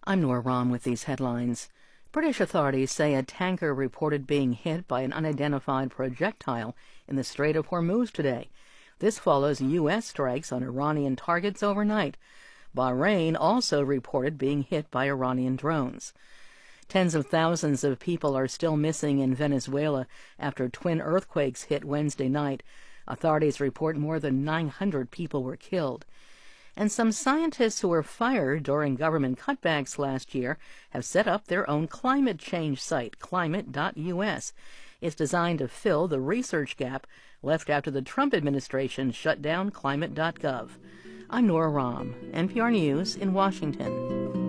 I'm Nora Rahm with these headlines. British authorities say a tanker reported being hit by an unidentified projectile in the Strait of Hormuz today. This follows U.S. strikes on Iranian targets overnight. Bahrain also reported being hit by Iranian drones. Tens of thousands of people are still missing in Venezuela after twin earthquakes hit Wednesday night. Authorities report more than 900 people were killed. And some scientists who were fired during government cutbacks last year have set up their own climate change site, climate.us. It's designed to fill the research gap left after the Trump administration shut down climate.gov. I'm Nora Rahm, NPR News in Washington.